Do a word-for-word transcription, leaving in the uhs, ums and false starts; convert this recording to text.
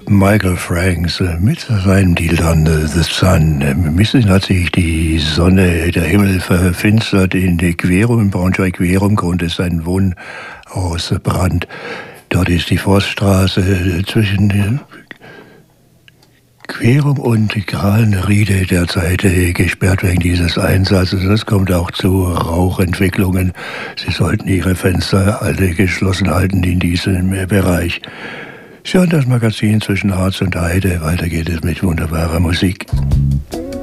Michael Franks mit seinem Deal dann The Sun. Ein bisschen hat sich die Sonne, der Himmel verfinstert in Querum, in Braunschweig-Querum. Grund ist ein Wohnhaus Brand. Dort ist die Forststraße zwischen Querum und Krallenriede derzeit gesperrt wegen dieses Einsatzes. Es kommt auch zu Rauchentwicklungen. Sie sollten Ihre Fenster alle geschlossen halten in diesem Bereich. Sie hören das Magazin zwischen Harz und Heide. Weiter geht es mit wunderbarer Musik.